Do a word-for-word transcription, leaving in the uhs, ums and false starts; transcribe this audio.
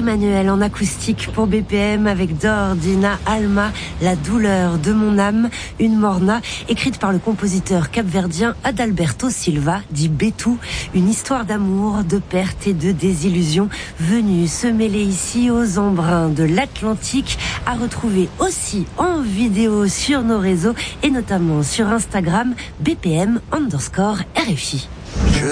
Emmanuel en acoustique pour B P M avec Dor, Dina, Alma, La douleur de mon âme, une morna, écrite par le compositeur capverdien Adalberto Silva, dit Betou, une histoire d'amour, de perte et de désillusion venue se mêler ici aux embruns de l'Atlantique, à retrouver aussi en vidéo sur nos réseaux et notamment sur Instagram B P M underscore R F I.